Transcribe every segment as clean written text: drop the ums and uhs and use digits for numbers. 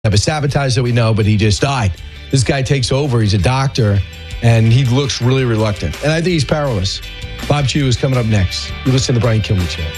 Have a sabotage that we know, but he just died. This guy takes over. He's a doctor, and he looks really reluctant. And I think he's powerless. Bob Chew is coming up next. You listen to the Brian Kilmeade Show.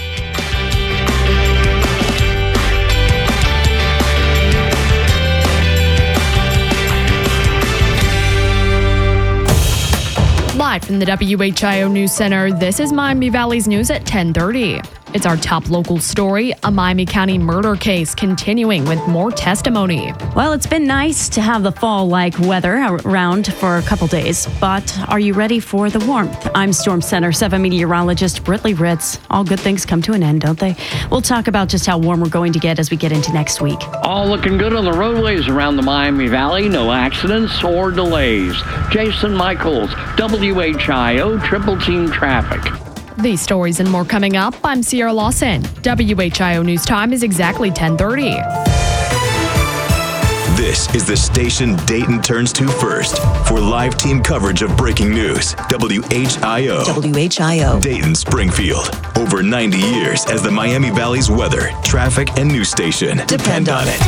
Live from the WHIO News Center, this is Miami Valley's news at 10:30. It's our top local story, a Miami County murder case continuing with more testimony. Well, it's been nice to have the fall-like weather around for a couple days, but are you ready for the warmth? I'm Storm Center 7 meteorologist Britley Ritz. All good things come to an end, don't they? We'll talk about just how warm we're going to get as we get into next week. All looking good on the roadways around the Miami Valley. No accidents or delays. Jason Michaels, WHIO Triple Team Traffic. These stories and more coming up. I'm Sierra Lawson. WHIO News Time is exactly 10:30. This is the station Dayton turns to first for live team coverage of breaking news. WHIO. WHIO. Dayton Springfield. Over 90 years as the Miami Valley's weather, traffic, and news station. Depend on it.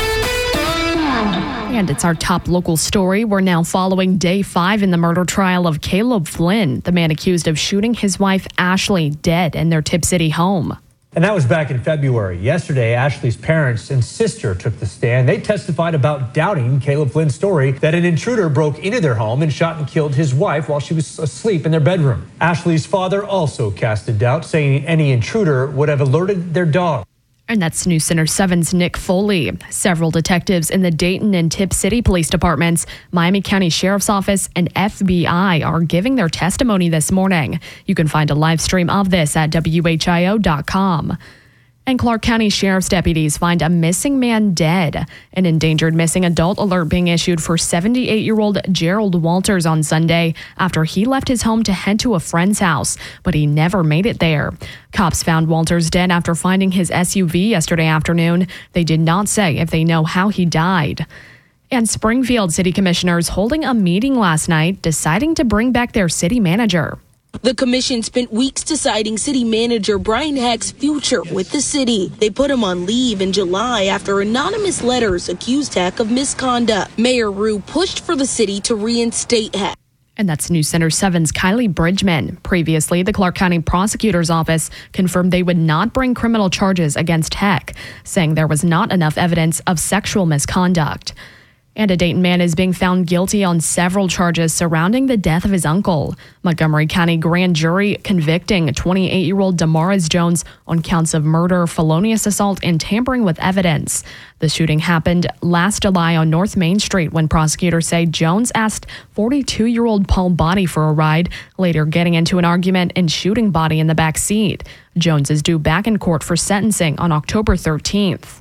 And it's our top local story. We're now following day 5 in the murder trial of Caleb Flynn, the man accused of shooting his wife Ashley dead in their Tipp City home. And that was back in February. Yesterday, Ashley's parents and sister took the stand. They testified about doubting Caleb Flynn's story that an intruder broke into their home and shot and killed his wife while she was asleep in their bedroom. Ashley's father also casted doubt, saying any intruder would have alerted their dog. And that's News Center 7's Nick Foley. Several detectives in the Dayton and Tipp City Police Departments, Miami County Sheriff's Office, and FBI are giving their testimony this morning. You can find a live stream of this at WHIO.com. And Clark County Sheriff's deputies find a missing man dead. An endangered missing adult alert being issued for 78-year-old Gerald Walters on Sunday after he left his home to head to a friend's house, but he never made it there. Cops found Walters dead after finding his SUV yesterday afternoon. They did not say if they know how he died. And Springfield City Commissioners holding a meeting last night, deciding to bring back their city manager. The commission spent weeks deciding city manager Brian Heck's future with the city. They put him on leave in July after anonymous letters accused Heck of misconduct. Mayor Rue pushed for the city to reinstate Heck. And that's News Center 7's Kylie Bridgman. Previously, the Clark County Prosecutor's Office confirmed they would not bring criminal charges against Heck, saying there was not enough evidence of sexual misconduct. And a Dayton man is being found guilty on several charges surrounding the death of his uncle. Montgomery County grand jury convicting 28-year-old Damaris Jones on counts of murder, felonious assault, and tampering with evidence. The shooting happened last July on North Main Street when prosecutors say Jones asked 42-year-old Paul Body for a ride, later getting into an argument and shooting Body in the back seat. Jones is due back in court for sentencing on October 13th.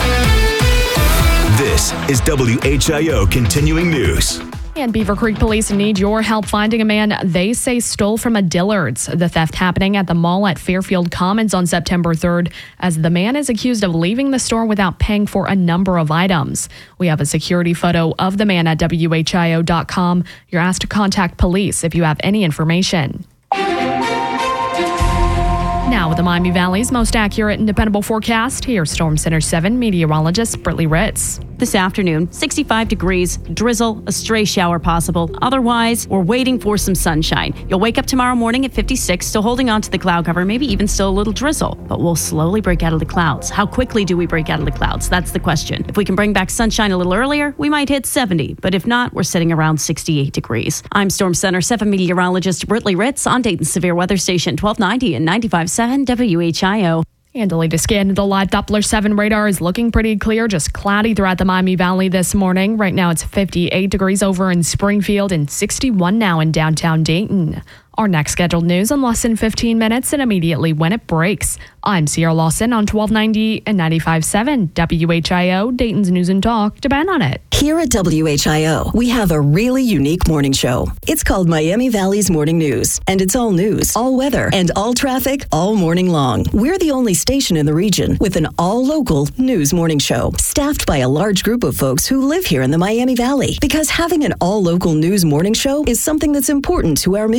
This is WHIO Continuing News. And Beaver Creek Police need your help finding a man they say stole from a Dillard's. The theft happening at the mall at Fairfield Commons on September 3rd, as the man is accused of leaving the store without paying for a number of items. We have a security photo of the man at WHIO.com. You're asked to contact police if you have any information. Now with the Miami Valley's most accurate and dependable forecast, here's Storm Center 7 meteorologist Britley Ritz. This afternoon, 65 degrees, drizzle, a stray shower possible. Otherwise, we're waiting for some sunshine. You'll wake up tomorrow morning at 56, still holding on to the cloud cover, maybe even still a little drizzle. But we'll slowly break out of the clouds. How quickly do we break out of the clouds? That's the question. If we can bring back sunshine a little earlier, we might hit 70. But if not, we're sitting around 68 degrees. I'm Storm Center 7 meteorologist Britley Ritz on Dayton's Severe Weather Station 1290 and 95.7 WHIO. And the latest scan of the live Doppler 7 radar is looking pretty clear, just cloudy throughout the Miami Valley this morning. Right now it's 58 degrees over in Springfield and 61 now in downtown Dayton. Our next scheduled news in less than 15 minutes and immediately when it breaks. I'm Sierra Lawson on 1290 and 95.7 WHIO, Dayton's News and Talk. Depend on it. Here at WHIO, we have a really unique morning show. It's called Miami Valley's Morning News, and it's all news, all weather, and all traffic all morning long. We're the only station in the region with an all-local news morning show, staffed by a large group of folks who live here in the Miami Valley. Because having an all-local news morning show is something that's important to our mission. It's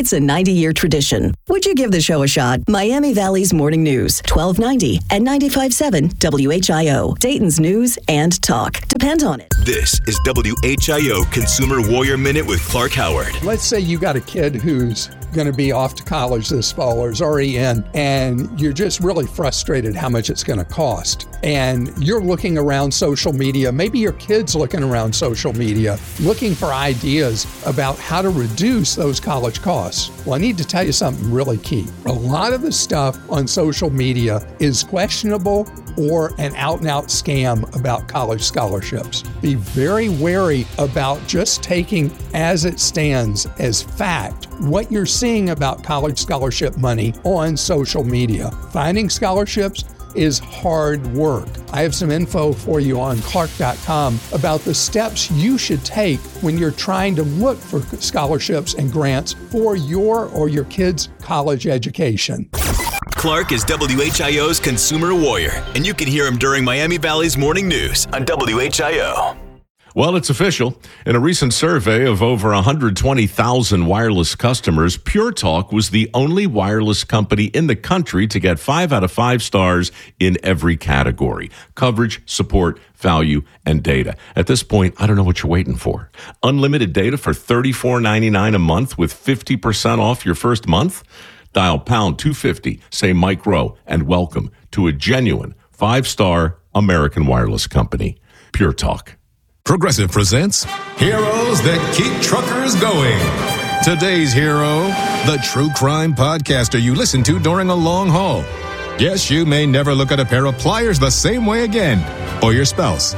It's a 90-year tradition. Would you give the show a shot? Miami Valley's Morning News, 1290 and 95.7 WHIO. Dayton's news and talk. Depend on it. This is WHIO Consumer Warrior Minute with Clark Howard. Let's say you got a kid who's going to be off to college this fall or is already in, and you're just really frustrated how much it's going to cost. And you're looking around social media, maybe your kid's looking around social media, looking for ideas about how to reduce those college costs. Well, I need to tell you something really key. A lot of the stuff on social media is questionable or an out-and-out scam about college scholarships. Be very wary about just taking as it stands as fact what you're seeing about college scholarship money on social media. Finding scholarships is hard work. I have some info for you on Clark.com about the steps you should take when you're trying to look for scholarships and grants for your or your kid's college education. Clark is WHIO's Consumer Warrior, and you can hear him during Miami Valley's Morning News on WHIO. Well, it's official. In a recent survey of over 120,000 wireless customers, Pure Talk was the only wireless company in the country to get 5 out of 5 stars in every category: coverage, support, value, and data. At this point, I don't know what you're waiting for. Unlimited data for $34.99 a month with 50% off your first month? Dial pound 250, say Mike Rowe, and welcome to a genuine 5-star American wireless company. Pure Talk. Progressive presents Heroes That Keep Truckers Going. Today's hero, the true crime podcaster you listen to during a long haul. Yes, you may never look at a pair of pliers the same way again, or your spouse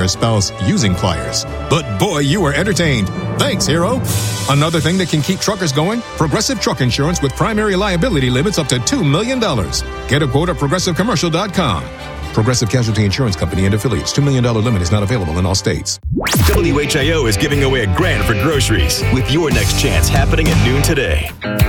using pliers. But boy, you were entertained. Thanks, hero. Another thing that can keep truckers going, Progressive Truck Insurance with primary liability limits up to $2 million. Get a quote at progressivecommercial.com. Progressive Casualty Insurance Company and affiliates. $2 million limit is not available in all states. WHIO is giving away $1,000 for groceries with your next chance happening at noon today.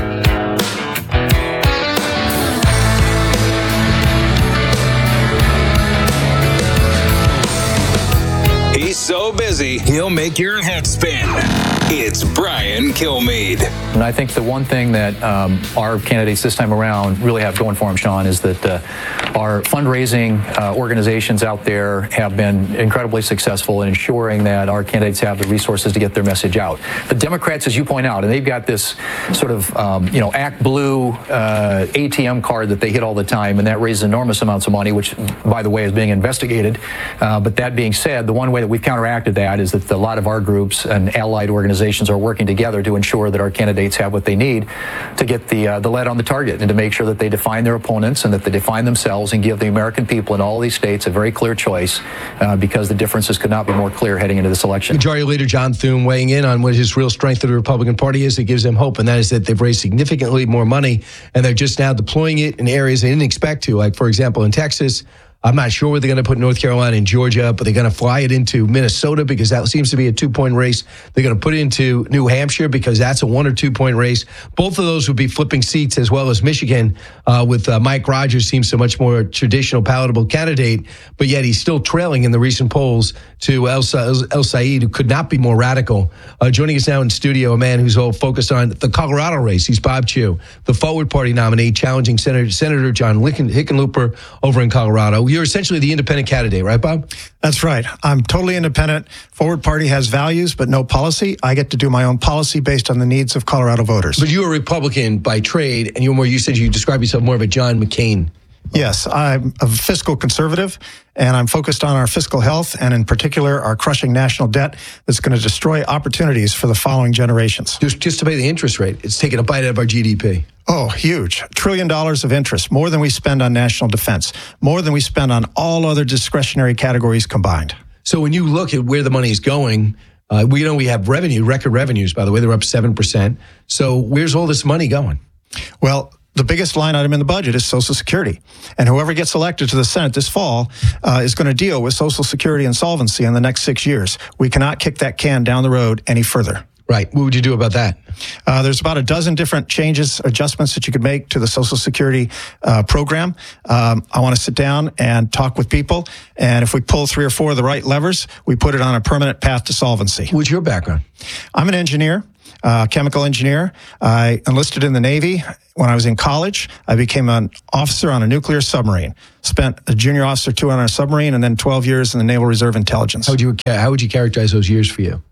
He's so busy, he'll make your head spin. It's Brian Kilmeade. And I think the one thing that our candidates this time around really have going for them, Sean, is that our fundraising organizations out there have been incredibly successful in ensuring that our candidates have the resources to get their message out. The Democrats, as you point out, and they've got this sort of, Act Blue ATM card that they hit all the time, and that raises enormous amounts of money, which, by the way, is being investigated. But that being said, the one way that we've counteracted that is that a lot of our groups and allied organizations are working together to ensure that our candidates have what they need to get the lead on the target and to make sure that they define their opponents and that they define themselves and give the American people in all these states a very clear choice because the differences could not be more clear heading into this election. Majority Leader John Thune weighing in on what his real strength of the Republican Party is that gives them hope, and that is that they've raised significantly more money and they're just now deploying it in areas they didn't expect to, like, for example, in Texas. I'm not sure where they're going to put North Carolina and Georgia, but they're going to fly it into Minnesota because that seems to be a 2-point race. They're going to put it into New Hampshire because that's a 1 or 2 point race. Both of those would be flipping seats, as well as Michigan with Mike Rogers seems a much more traditional, palatable candidate, but yet he's still trailing in the recent polls to El Said, who could not be more radical. Joining us now in studio, a man who's all focused on the Colorado race. He's Bob Chew, the Forward Party nominee, challenging Senator John Hickenlooper over in Colorado. You're essentially the independent candidate, right, Bob? That's right. I'm totally independent. Forward Party has values, but no policy. I get to do my own policy based on the needs of Colorado voters. But you're a Republican by trade, and you said you describe yourself more of a John McCain. Yes, I'm a fiscal conservative, and I'm focused on our fiscal health, and in particular, our crushing national debt that's going to destroy opportunities for the following generations. Just to pay the interest rate, it's taking a bite out of our GDP. Oh, huge. $1 trillion of interest, more than we spend on national defense, more than we spend on all other discretionary categories combined. So when you look at where the money is going, we have record revenues, by the way, they're up 7%. So where's all this money going? Well, the biggest line item in the budget is Social Security. And whoever gets elected to the Senate this fall is going to deal with Social Security insolvency in the next 6 years. We cannot kick that can down the road any further. Right. What would you do about that? There's about a dozen different adjustments that you could make to the Social Security program. I want to sit down and talk with people. And if we pull 3 or 4 of the right levers, we put it on a permanent path to solvency. What's your background? I'm an engineer. chemical engineer. I enlisted in the Navy. When I was in college, I became an officer on a nuclear submarine. Spent a junior officer 2 on a submarine, and then 12 years in the Naval Reserve Intelligence. How would you characterize those years for you?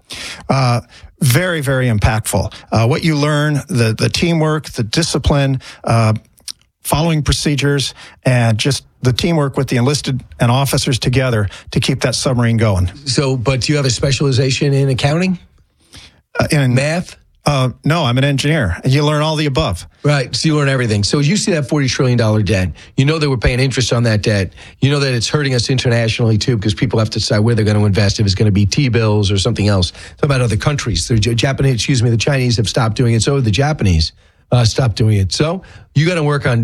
Very, very impactful. What you learn, the teamwork, the discipline, following procedures, and just the teamwork with the enlisted and officers together to keep that submarine going. So, but do you have a specialization in accounting? In math? No, I'm an engineer. You learn all the above. Right. So you learn everything. So as you see that $40 trillion debt, you know that we're paying interest on that debt. You know that it's hurting us internationally too, because people have to decide where they're going to invest, if it's going to be T-bills or something else. Talk about other countries. The Chinese have stopped doing it. So have the Japanese stopped doing it. So you got to work on,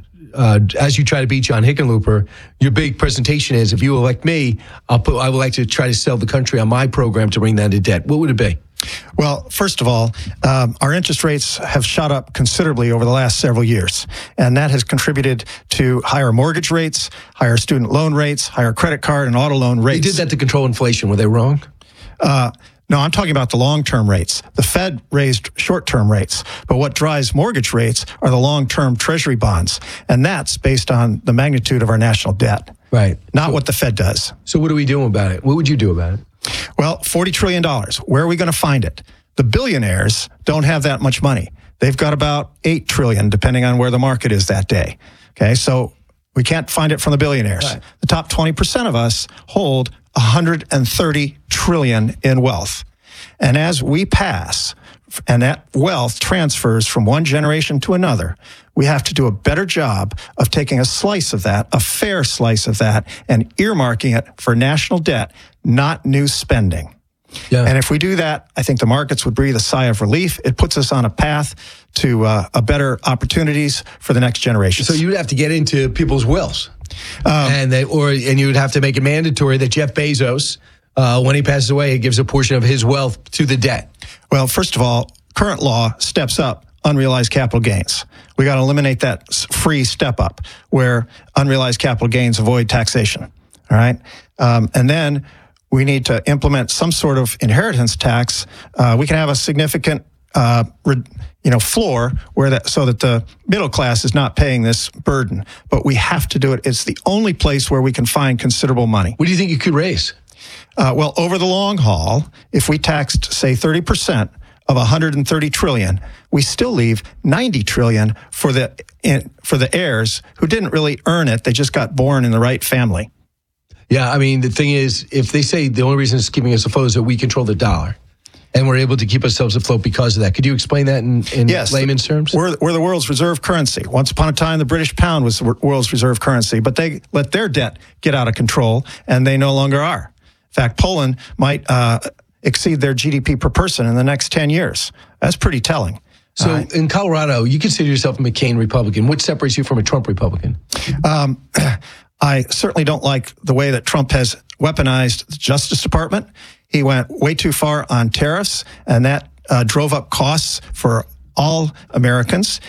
as you try to beat John Hickenlooper, your big presentation is, if you elect me, I would like to try to sell the country on my program to bring down the debt. What would it be? Well, first of all, our interest rates have shot up considerably over the last several years, and that has contributed to higher mortgage rates, higher student loan rates, higher credit card and auto loan rates. They did that to control inflation. Were they wrong? No, I'm talking about the long-term rates. The Fed raised short-term rates, but what drives mortgage rates are the long-term Treasury bonds, and that's based on the magnitude of our national debt. Right. Not what the Fed does. So what are we doing about it? What would you do about it? Well, $40 trillion. Where are we going to find it? The billionaires don't have that much money. They've got about $8 trillion, depending on where the market is that day. Okay, so we can't find it from the billionaires. Right. The top 20% of us hold $130 trillion in wealth. And as we pass, and that wealth transfers from one generation to another, we have to do a better job of taking a slice of that, a fair slice of that, and earmarking it for national debt, not new spending. Yeah. And if we do that, I think the markets would breathe a sigh of relief. It puts us on a path to a better opportunities for the next generation. So you would have to get into people's wills, and you would have to make it mandatory that Jeff Bezos, when he passes away, he gives a portion of his wealth to the debt. Well, first of all, current law steps up unrealized capital gains. We got to eliminate that free step up where unrealized capital gains avoid taxation. All right. And then we need to implement some sort of inheritance tax. We can have a significant, floor so that the middle class is not paying this burden. But we have to do it. It's the only place where we can find considerable money. What do you think you could raise? Well, over the long haul, if we taxed, say, 30% of $130 trillion, we still leave $90 trillion for the heirs who didn't really earn it. They just got born in the right family. Yeah, I mean, the thing is, if they say the only reason it's keeping us afloat is that we control the dollar, and we're able to keep ourselves afloat because of that. Could you explain that in yes, layman's terms? We're the world's reserve currency. Once upon a time, the British pound was the world's reserve currency, but they let their debt get out of control, and they no longer are. In fact, Poland might exceed their GDP per person in the next 10 years. That's pretty telling. So in Colorado, you consider yourself a McCain Republican. What separates you from a Trump Republican? I certainly don't like the way that Trump has weaponized the Justice Department. He went way too far on tariffs, and that drove up costs for all Americans.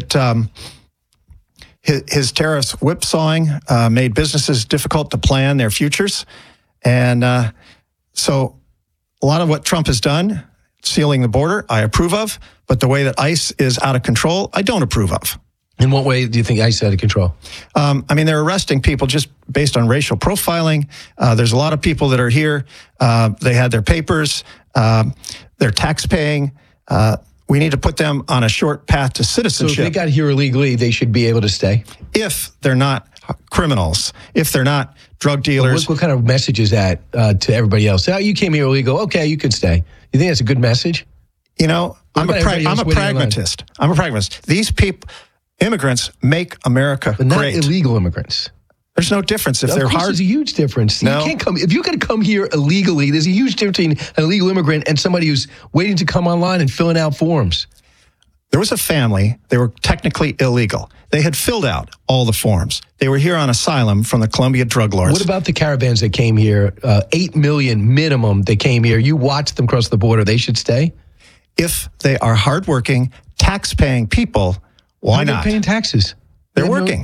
His tariffs whipsawing made businesses difficult to plan their futures. And so a lot of what Trump has done, sealing the border, I approve of. But the way that ICE is out of control, I don't approve of. In what way do you think ICE is out of control? They're arresting people just based on racial profiling. There's a lot of people that are here. They had their papers. They're tax paying. We need to put them on a short path to citizenship. So if they got here illegally, they should be able to stay? If they're not criminals, if they're not drug dealers. What kind of message is that to everybody else? Oh, you came here illegal. Okay, you can stay. You think that's a good message? I'm a pragmatist. I'm a pragmatist. These people, immigrants, make America but not great. Illegal immigrants. There's no difference if they're hard. There's a huge difference. No. You can't come if you got to come here illegally. There's a huge difference between an illegal immigrant and somebody who's waiting to come online and filling out forms. There was a family. They were technically illegal. They had filled out all the forms. They were here on asylum from the Colombia drug lords. What about the caravans that came here? 8 million minimum. They came here. You watched them cross the border. They should stay. If they are hardworking, tax-paying people, why not? They're paying taxes. They're working.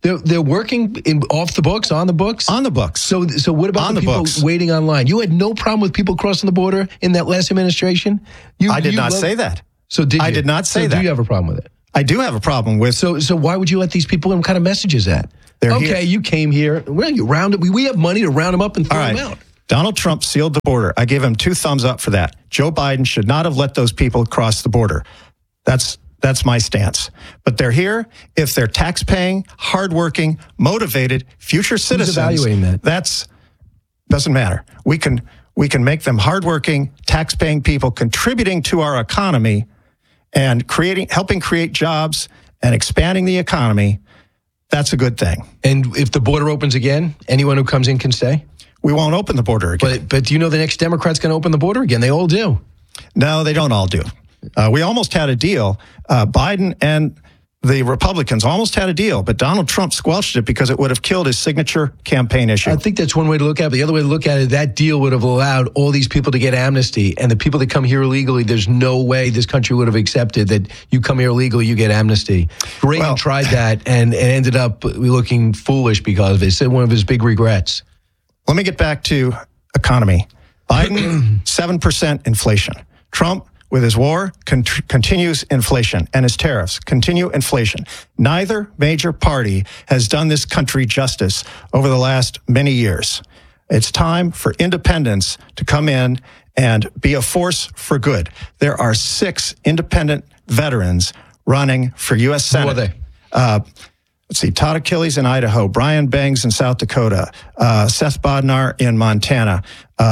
They're working off the books, on the books? On the books. So what about the people waiting online? You had no problem with people crossing the border in that last administration? I did not say that. So did you? I did not say that. Do you have a problem with it? I do have a problem with. So why would you let these people in? What kind of messages that? Okay, you came here. Well, you round them. We have money to round them up and throw them out. Donald Trump sealed the border. I give him 2 thumbs up for that. Joe Biden should not have let those people cross the border. That's my stance. But they're here. If they're tax-paying, hardworking, motivated, future citizens, who's evaluating that? Doesn't matter. We can make them hardworking, tax-paying people contributing to our economy and helping create jobs and expanding the economy. That's a good thing. And if the border opens again, anyone who comes in can stay? We won't open the border again. But do you know the next Democrat's going to open the border again? They all do. No, they don't all do. We almost had a deal. Biden and the Republicans almost had a deal, but Donald Trump squelched it because it would have killed his signature campaign issue. I think that's one way to look at it. The other way to look at it, that deal would have allowed all these people to get amnesty. And the people that come here illegally, there's no way this country would have accepted that you come here illegally, you get amnesty. Reagan tried that and ended up looking foolish because of it. He said one of his big regrets. Let me get back to economy. Biden, 7% inflation. Trump, with his war, continues inflation, and his tariffs continue inflation. Neither major party has done this country justice over the last many years. It's time for independents to come in and be a force for good. There are 6 independent veterans running for U.S. Senate. Who are they? Let's see, Todd Achilles in Idaho, Brian Bangs in South Dakota, Seth Bodnar in Montana,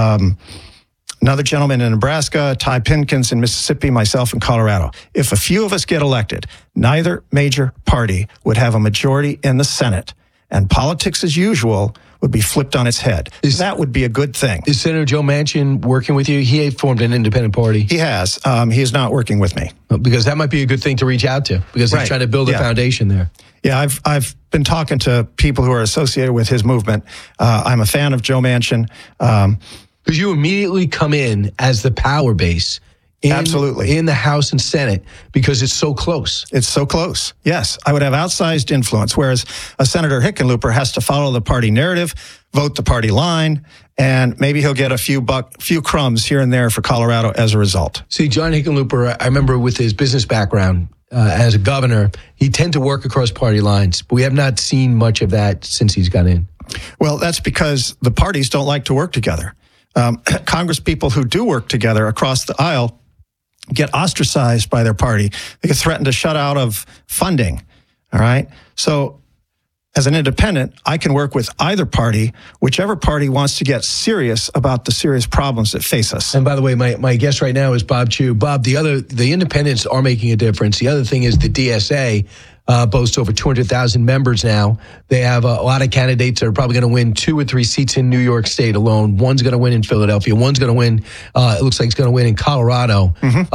another gentleman in Nebraska, Ty Pinkins in Mississippi, myself in Colorado. If a few of us get elected, neither major party would have a majority in the Senate, and politics as usual would be flipped on its head. That would be a good thing. Is Senator Joe Manchin working with you? He formed an independent party. He has. He is not working with me. Because that might be a good thing to reach out to, because he's trying to build a foundation there. Yeah, I've been talking to people who are associated with his movement. I'm a fan of Joe Manchin. Because you immediately come in as the power base absolutely in the House and Senate because it's so close. It's so close. Yes, I would have outsized influence, whereas a Senator Hickenlooper has to follow the party narrative, vote the party line, and maybe he'll get a few crumbs here and there for Colorado as a result. See, John Hickenlooper, I remember with his business background as a governor, he tended to work across party lines, but we have not seen much of that since he's got in. Well, that's because the parties don't like to work together. Congress people who do work together across the aisle get ostracized by their party. They get threatened to shut out of funding. All right. So as an independent, I can work with either party, whichever party wants to get serious about the serious problems that face us. And by the way, my guest right now is Bob Chu. Bob, the independents are making a difference. The other thing is the DSA boasts over 200,000 members now. They have a lot of candidates that are probably going to win 2 or 3 seats in New York State alone. One's going to win in Philadelphia. One's going to win, it looks like he's going to win in Colorado.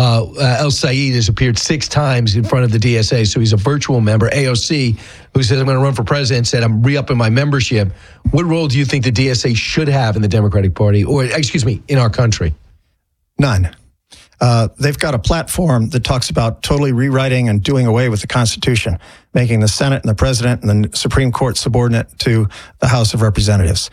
El Said has appeared 6 times in front of the DSA, so he's a virtual member. AOC, who says, I'm going to run for president, said, I'm re-upping my membership. What role do you think the DSA should have in the Democratic Party, or, excuse me, in our country? None. They've got a platform that talks about totally rewriting and doing away with the Constitution, making the Senate and the President and the Supreme Court subordinate to the House of Representatives.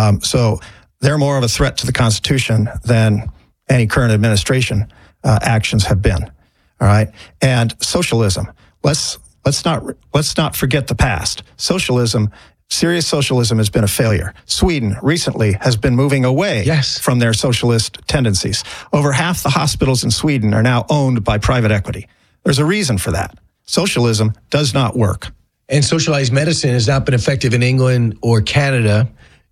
So they're more of a threat to the Constitution than any current administration actions have been. All right, and socialism. Let's not forget the past. Serious socialism has been a failure. Sweden recently has been moving away from their socialist tendencies. Over half the hospitals in Sweden are now owned by private equity. There's a reason for that. Socialism does not work. And socialized medicine has not been effective in England or Canada.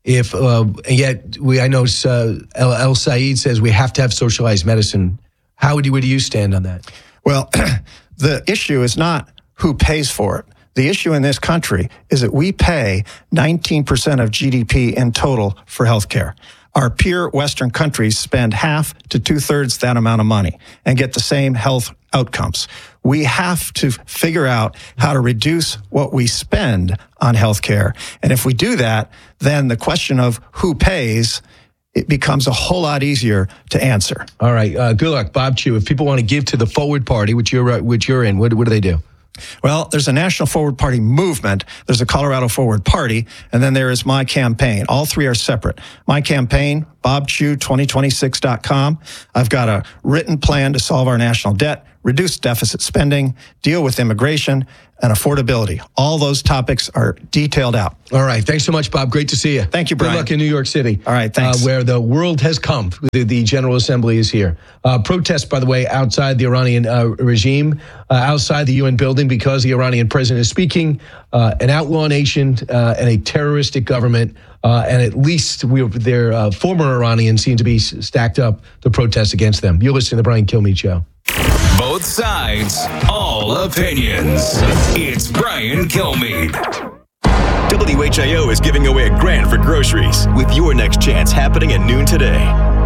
I know El Said says we have to have socialized medicine. Where do you stand on that? Well, the issue is not who pays for it. The issue in this country is that we pay 19% of GDP in total for healthcare. Our peer Western countries spend half to 2/3 that amount of money and get the same health outcomes. We have to figure out how to reduce what we spend on healthcare. And if we do that, then the question of who pays, it becomes a whole lot easier to answer. All right. Good luck, Bob Chu. If people want to give to the Forward Party, which you're in, what do they do? Well, there's a National Forward Party movement, there's a Colorado Forward Party, and then there is My Campaign. All three are separate. My Campaign, BobChew2026.com. I've got a written plan to solve our national debt, reduce deficit spending, deal with immigration, and affordability. All those topics are detailed out. All right. Thanks so much, Bob. Great to see you. Thank you, Brian. Good luck in New York City. All right, thanks. Where the world has come. The General Assembly is here. Protests, by the way, outside the Iranian regime, outside the UN building, because the Iranian president is speaking, an outlaw nation and a terroristic government. And at least their former Iranians seem to be stacked up to protest against them. You're listening to the Brian Kilmeade Show. Both sides, all opinions. It's Brian Kilmeade. WHIO is giving away $1,000 for groceries with your next chance happening at noon today.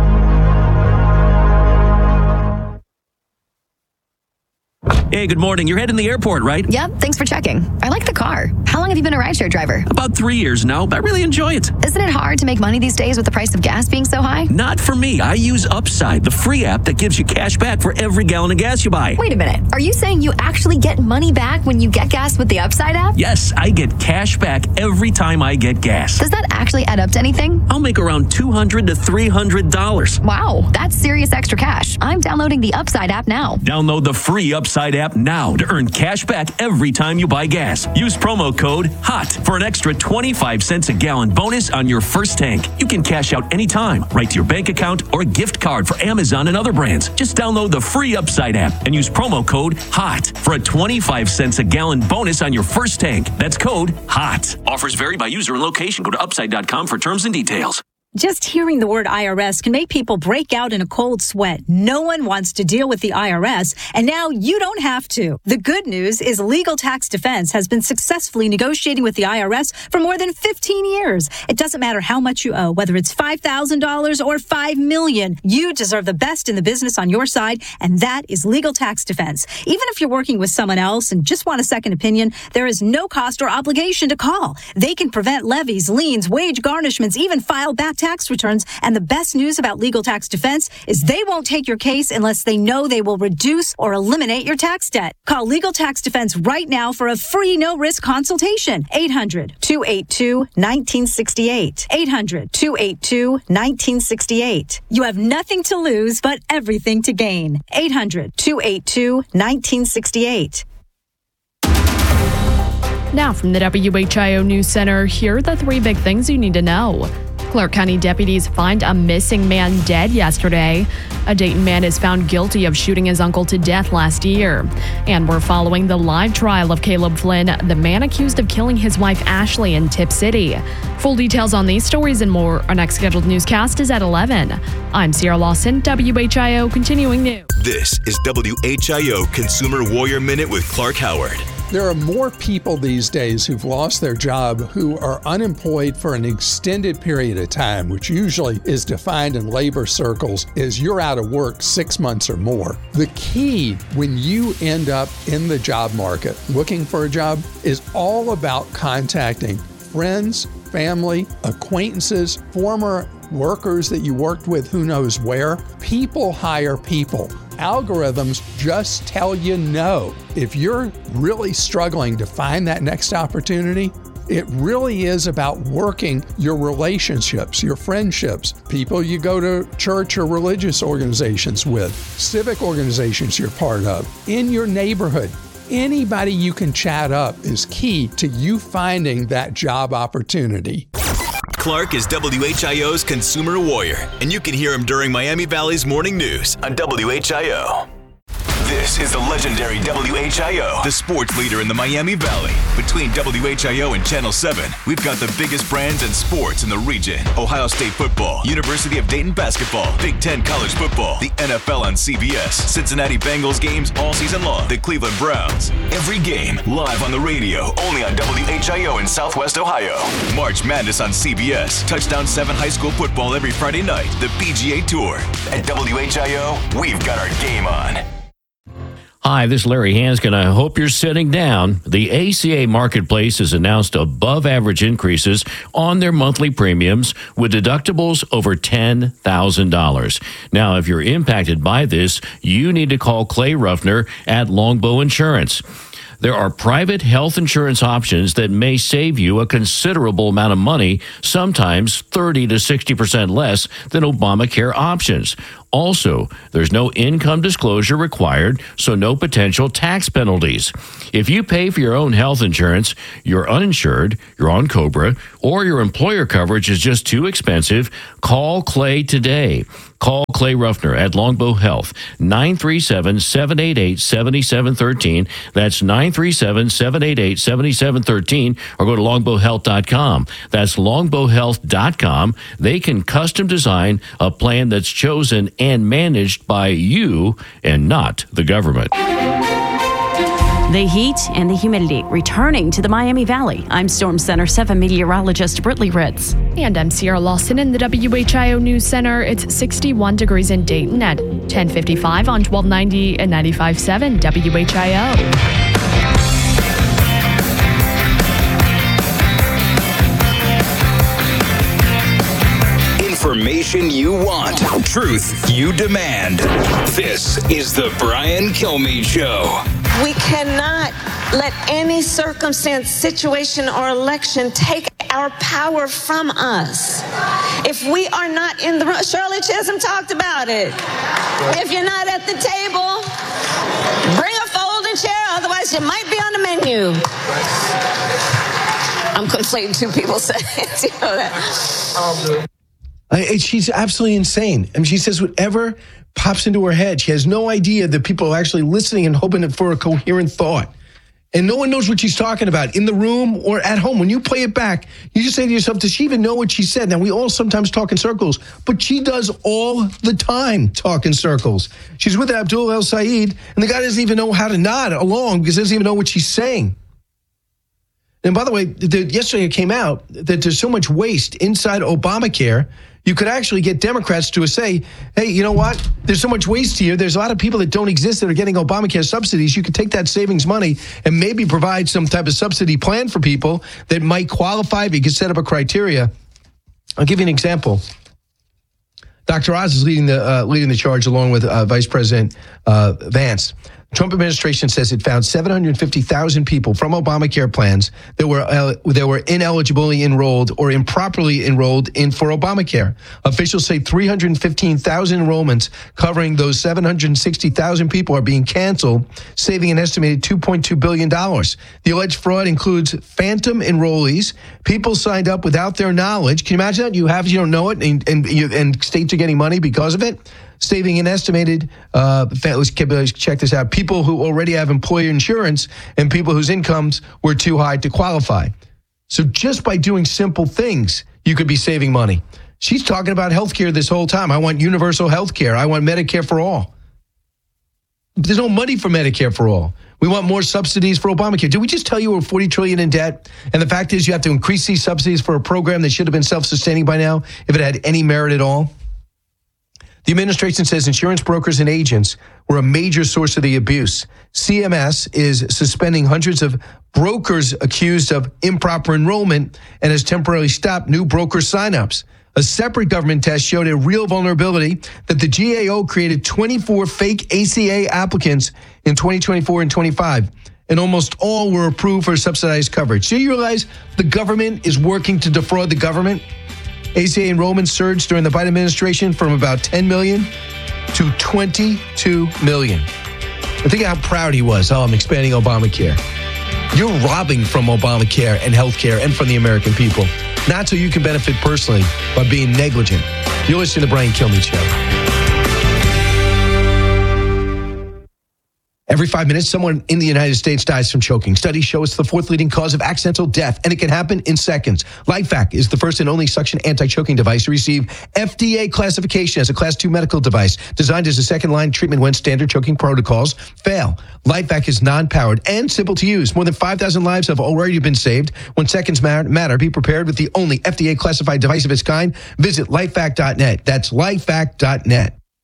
Hey, good morning. You're heading to the airport, right? Yep, thanks for checking. I like the car. How long have you been a rideshare driver? About 3 years now. I really enjoy it. Isn't it hard to make money these days with the price of gas being so high? Not for me. I use Upside, the free app that gives you cash back for every gallon of gas you buy. Wait a minute. Are you saying you actually get money back when you get gas with the Upside app? Yes, I get cash back every time I get gas. Does that actually add up to anything? I'll make around $200 to $300. Wow, that's serious extra cash. I'm downloading the Upside app now. Download the free Upside app now to earn cash back every time you buy gas. Use promo code HOT for an extra 25 cents a gallon bonus on your first tank. You can cash out anytime, right to your bank account or a gift card for Amazon and other brands. Just download the free Upside app and use promo code HOT for a 25 cents a gallon bonus on your first tank. That's code HOT. Offers vary by user and location. Go to upside.com for terms and details. Just hearing the word IRS can make people break out in a cold sweat. No one wants to deal with the IRS, and now you don't have to. The good news is Legal Tax Defense has been successfully negotiating with the IRS for more than 15 years. It doesn't matter how much you owe, whether it's $5,000 or $5 million. You deserve the best in the business on your side, and that is Legal Tax Defense. Even if you're working with someone else and just want a second opinion, there is no cost or obligation to call. They can prevent levies, liens, wage garnishments, even file back tax returns. And the best news about Legal Tax Defense is they won't take your case unless they know they will reduce or eliminate your tax debt. Call Legal Tax Defense right now for a free no-risk consultation. 800-282-1968. 800-282-1968. You have nothing to lose but everything to gain. 800-282-1968. Now from the WHIO News Center, here are the three big things you need to know. Clark County deputies find a missing man dead yesterday. A Dayton man is found guilty of shooting his uncle to death last year. And we're following the live trial of Caleb Flynn, the man accused of killing his wife Ashley in Tipp City. Full details on these stories and more. Our next scheduled newscast is at 11. I'm Sierra Lawson, WHIO Continuing News. This is WHIO Consumer Warrior Minute with Clark Howard. There are more people these days who've lost their job who are unemployed for an extended period of time, which usually is defined in labor circles as you're out of work 6 months or more. The key when you end up in the job market looking for a job is all about contacting friends, family, acquaintances, former workers that you worked with who knows where. People hire people. Algorithms just tell you no. If you're really struggling to find that next opportunity, it really is about working your relationships, your friendships, people you go to church or religious organizations with, civic organizations you're part of, in your neighborhood. Anybody you can chat up is key to you finding that job opportunity. Clark is WHIO's Consumer Warrior, and you can hear him during Miami Valley's Morning News on WHIO. This is the legendary WHIO, the sports leader in the Miami Valley. Between WHIO and Channel 7, we've got the biggest brands and sports in the region. Ohio State football, University of Dayton basketball, Big Ten college football, the NFL on CBS, Cincinnati Bengals games all season long, the Cleveland Browns. Every game live on the radio, only on WHIO in Southwest Ohio. March Madness on CBS, Touchdown 7 high school football every Friday night, the PGA Tour. At WHIO, we've got our game on. Hi, this is Larry Hanskin. I hope you're sitting down. The ACA Marketplace has announced above-average increases on their monthly premiums with deductibles over $10,000. Now, if you're impacted by this, you need to call Clay Ruffner at Longbow Insurance. there are private health insurance options that may save you a considerable amount of money, sometimes 30 to 60% less than Obamacare options. Also, there's no income disclosure required, so no potential tax penalties. If you pay for your own health insurance, you're uninsured, you're on COBRA, or your employer coverage is just too expensive, call Clay today. Call Clay Ruffner at Longbow Health, 937-788-7713. That's 937-788-7713, or go to longbowhealth.com. That's longbowhealth.com. They can custom design a plan that's chosen and managed by you and not the government. The heat and the humidity returning to the Miami Valley. I'm Storm Center 7 meteorologist Brittany Ritz. And I'm Sierra Lawson in the WHIO News Center. It's 61 degrees in Dayton at 10:55 on 1290 and 95.7 WHIO. Information you want, truth you demand. This is the Brian Kilmeade Show. We cannot let any circumstance, situation, or election take our power from us. If we are not in the room, Shirley Chisholm talked about it. If you're not at the table, bring a folding chair, otherwise you might be on the menu. I'm conflating two people saying it. You know that. She's absolutely insane. I mean, she says whatever pops into her head. She has no idea that people are actually listening and hoping for a coherent thought. And no one knows what she's talking about in the room or at home. When you play it back, you just say to yourself, does she even know what she said? Now, we all sometimes talk in circles, but she does all the time talk in circles. She's with Abdul El Sayed, and the guy doesn't even know how to nod along because he doesn't even know what she's saying. And by the way, yesterday it came out that there's so much waste inside Obamacare, you could actually get Democrats to say, hey, you know what? There's so much waste here. There's a lot of people that don't exist that are getting Obamacare subsidies. You could take that savings money and maybe provide some type of subsidy plan for people that might qualify. But you could set up a criteria. I'll give you an example. Dr. Oz is leading the charge along with Vice President Vance. Trump administration says it found 750,000 people from Obamacare plans that were ineligible enrolled or improperly enrolled in for Obamacare. Officials say 315,000 enrollments covering those 760,000 people are being canceled, saving an estimated $2.2 billion. The alleged fraud includes phantom enrollees, people signed up without their knowledge. Can you imagine that? You don't know it, and states are getting money because of it. Saving an estimated, let's check this out, people who already have employer insurance and people whose incomes were too high to qualify. So just by doing simple things, you could be saving money. She's talking about health care this whole time. I want universal health care. I want Medicare for all. There's no money for Medicare for all. We want more subsidies for Obamacare. Did we just tell you we're $40 trillion in debt? And the fact is you have to increase these subsidies for a program that should have been self-sustaining by now if it had any merit at all? The administration says insurance brokers and agents were a major source of the abuse. CMS is suspending hundreds of brokers accused of improper enrollment and has temporarily stopped new broker signups. A separate government test showed a real vulnerability that the GAO created 24 fake ACA applicants in 2024 and 25, and almost all were approved for subsidized coverage. So you realize the government is working to defraud the government? ACA enrollment surged during the Biden administration from about 10 million to 22 million. I think how proud he was. Oh, I'm expanding Obamacare. You're robbing from Obamacare and healthcare and from the American people. Not so you can benefit personally by being negligent. You're listening to the Brian Kilmeade Show. Every 5 minutes, someone in the United States dies from choking. Studies show it's the fourth leading cause of accidental death, and it can happen in seconds. LifeVac is the first and only suction anti-choking device to receive FDA classification as a Class 2 medical device, designed as a second-line treatment when standard choking protocols fail. LifeVac is non-powered and simple to use. More than 5,000 lives have already been saved. When seconds matter, be prepared with the only FDA-classified device of its kind. Visit lifevac.net. That's lifevac.net.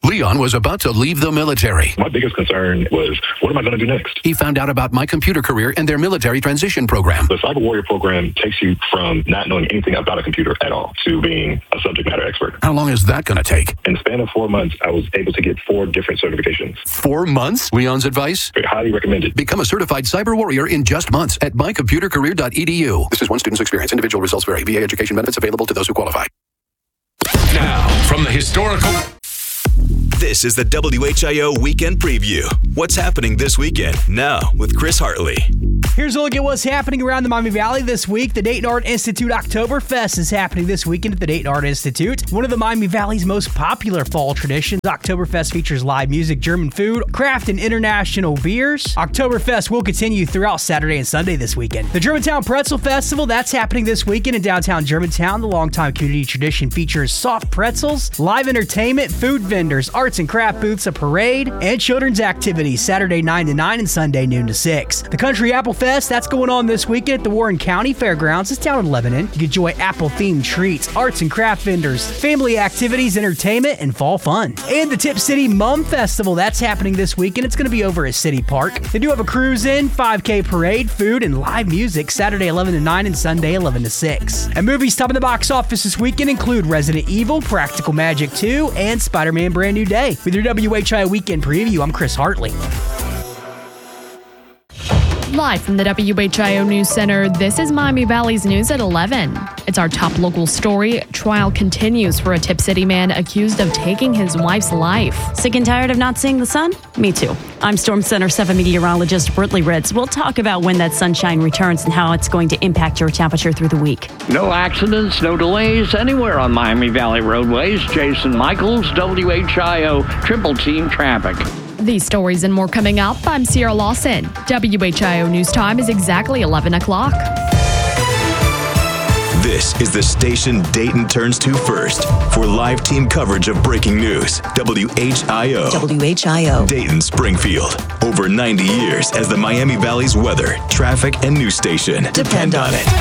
Leon was about to leave the military. My biggest concern was, what am I going to do next? He found out about My Computer Career and their military transition program. The Cyber Warrior program takes you from not knowing anything about a computer at all to being a subject matter expert. How long is that going to take? In the span of 4 months, I was able to get 4 different certifications. 4 months? Leon's advice? Highly recommended. Become a certified cyber warrior in just months at mycomputercareer.edu. This is one student's experience. Individual results vary. VA education benefits available to those who qualify. Now, from the historical... This is the WHIO Weekend Preview. What's happening this weekend? Now, with Chris Hartley. Here's a look at what's happening around the Miami Valley this week. The Dayton Art Institute Oktoberfest is happening this weekend at the Dayton Art Institute. One of the Miami Valley's most popular fall traditions, Oktoberfest features live music, German food, craft, and international beers. Oktoberfest will continue throughout Saturday and Sunday this weekend. The Germantown Pretzel Festival, that's happening this weekend in downtown Germantown. The longtime community tradition features soft pretzels, live entertainment, food vendors, arts and craft booths, a parade, and children's activities Saturday 9 to 9 and Sunday noon to 6. The Country Apple Fest, that's going on this weekend at the Warren County Fairgrounds. It's down in Lebanon. You can enjoy apple-themed treats, arts and craft vendors, family activities, entertainment, and fall fun. And the Tip City Mum Festival, that's happening this weekend. It's going to be over at City Park. They do have a cruise-in, 5K parade, food, and live music Saturday 11 to 9 and Sunday 11 to 6. And movies topping the box office this weekend include Resident Evil, Practical Magic 2, and Spider-Man Brand New Day. With your WHI Weekend Preview, I'm Chris Hartley. Live from the WHIO News Center, this is Miami Valley's News at 11. It's our top local story. Trial continues for a Tip City man accused of taking his wife's life. Sick and tired of not seeing the sun? Me too. I'm Storm Center 7 meteorologist Britley Ritz. We'll talk about when that sunshine returns and how it's going to impact your temperature through the week. No accidents, no delays anywhere on Miami Valley roadways. Jason Michaels, WHIO Triple Team Traffic. These stories and more coming up. I'm Sierra Lawson. WHIO News Time is exactly 11 o'clock. This is the station Dayton turns to first for live team coverage of breaking news. WHIO. WHIO. Dayton Springfield. Over 90 years as the Miami Valley's weather, traffic, and news station. Depend on it.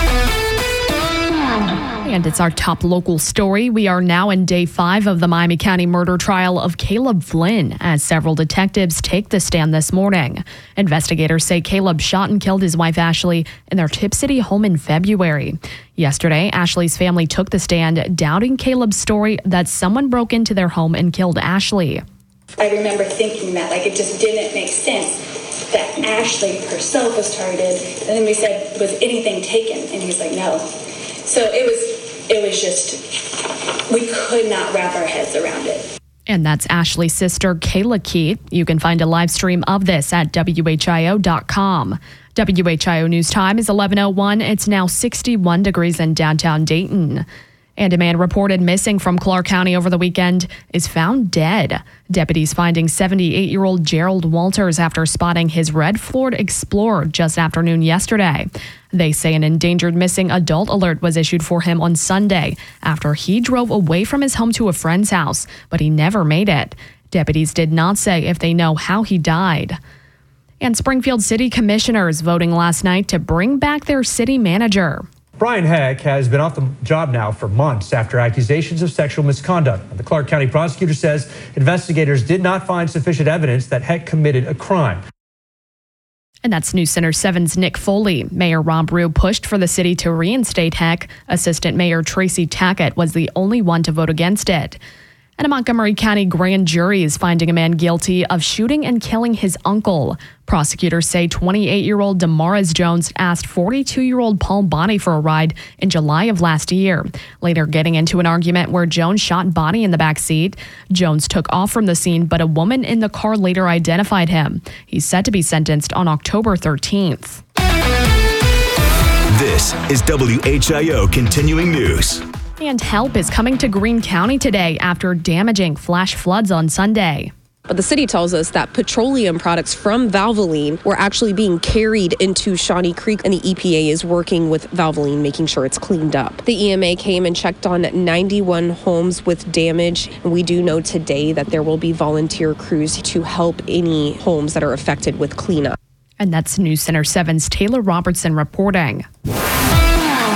And it's our top local story. We are now in day 5 of the Miami County murder trial of Caleb Flynn as several detectives take the stand this morning. Investigators say Caleb shot and killed his wife Ashley in their Tip City home in February. Yesterday, Ashley's family took the stand, doubting Caleb's story that someone broke into their home and killed Ashley. I remember thinking that, it just didn't make sense that Ashley herself was targeted. And then we said, was anything taken? And he's like, no. So it was just, we could not wrap our heads around it. And that's Ashley's sister, Kayla Keith. You can find a live stream of this at WHIO.com. WHIO News Time is 11:01. It's now 61 degrees in downtown Dayton. And a man reported missing from Clark County over the weekend is found dead. Deputies finding 78-year-old Gerald Walters after spotting his red Ford Explorer just after noon yesterday. They say an endangered missing adult alert was issued for him on Sunday after he drove away from his home to a friend's house, but he never made it. Deputies did not say if they know how he died. And Springfield City Commissioners voting last night to bring back their city manager. Brian Heck has been off the job now for months after accusations of sexual misconduct. The Clark County prosecutor says investigators did not find sufficient evidence that Heck committed a crime. And that's News Center 7's Nick Foley. Mayor Rob Rue pushed for the city to reinstate Heck. Assistant Mayor Tracy Tackett was the only one to vote against it. And a Montgomery County grand jury is finding a man guilty of shooting and killing his uncle. Prosecutors say 28-year-old Damaris Jones asked 42-year-old Paul Bonnie for a ride in July of last year, later getting into an argument where Jones shot Bonnie in the back seat. Jones took off from the scene, but a woman in the car later identified him. He's set to be sentenced on October 13th. This is WHIO Continuing News. And help is coming to Greene County today after damaging flash floods on Sunday. But the city tells us that petroleum products from Valvoline were actually being carried into Shawnee Creek, and the EPA is working with Valvoline, making sure it's cleaned up. The EMA came and checked on 91 homes with damage, and we do know today that there will be volunteer crews to help any homes that are affected with cleanup. And that's News Center 7's Taylor Robertson reporting.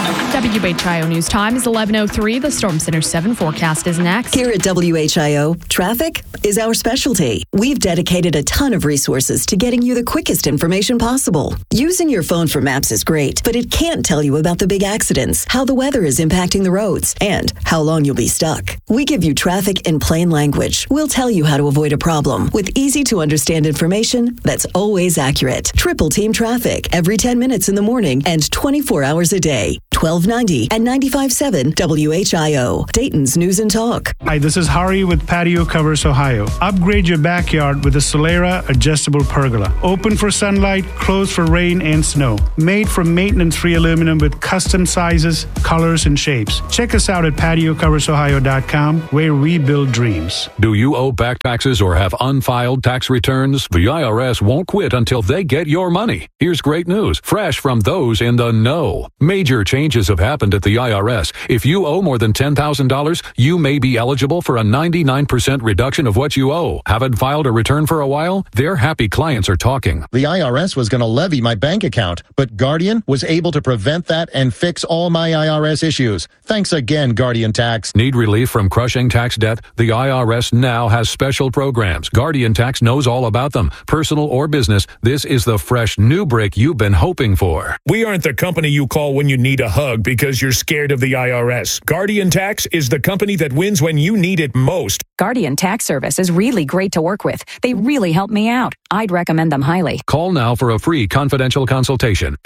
WHIO News Time is 11:03. The Storm Center 7 forecast is next. Here at WHIO, traffic is our specialty. We've dedicated a ton of resources to getting you the quickest information possible. Using your phone for maps is great, but it can't tell you about the big accidents, how the weather is impacting the roads, and how long you'll be stuck. We give you traffic in plain language. We'll tell you how to avoid a problem with easy-to-understand information that's always accurate. Triple Team Traffic every 10 minutes in the morning and 24 hours a day. 1290 and 95.7 WHIO, Dayton's News and Talk. Hi, this is Hari with Patio Covers Ohio. Upgrade your backyard with a Solera adjustable pergola. Open for sunlight, closed for rain and snow. Made from maintenance-free aluminum with custom sizes, colors, and shapes. Check us out at patiocoversohio.com, where we build dreams. Do you owe back taxes or have unfiled tax returns? The IRS won't quit until they get your money. Here's great news, fresh from those in the know. Major changes have happened at the IRS. If you owe more than $10,000, you may be eligible for a 99% reduction of what you owe. Haven't filed a return for a while? Their happy clients are talking. The IRS was going to levy my bank account, but Guardian was able to prevent that and fix all my IRS issues. Thanks again, Guardian Tax. Need relief from crushing tax debt? The IRS now has special programs. Guardian Tax knows all about them. Personal or business, this is the fresh new break you've been hoping for. We aren't the company you call when you need a hug because you're scared of the IRS. Guardian Tax is the company that wins when you need it most. Guardian Tax Service is really great to work with. They really help me out. I'd recommend them highly. Call now for a free confidential consultation.